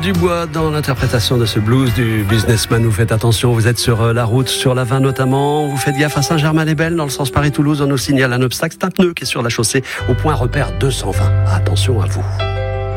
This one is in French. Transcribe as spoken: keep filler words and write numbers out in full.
Dubois dans l'interprétation de ce blues du businessman. Vous faites attention, vous êtes sur la route, sur la vingt notamment. Vous faites gaffe à Saint-Germain-les-Belles dans le sens Paris-Toulouse. On nous signale un obstacle. C'est un pneu qui est sur la chaussée au point repère deux cent vingt. Attention à vous.